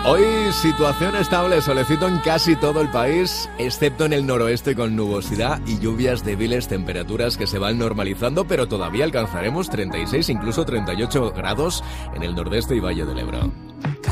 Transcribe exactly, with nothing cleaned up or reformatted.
Hoy situación estable, solecito en casi todo el país, excepto en el noroeste con nubosidad y lluvias débiles, temperaturas que se van normalizando, pero todavía alcanzaremos treinta y seis, incluso treinta y ocho grados en el nordeste y Valle del Ebro.